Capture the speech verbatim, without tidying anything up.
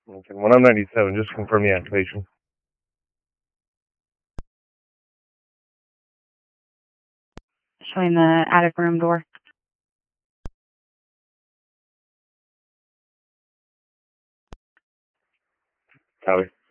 Okay, one I'm ninety-seven, just confirm the activation. Showing the attic room door. Copy.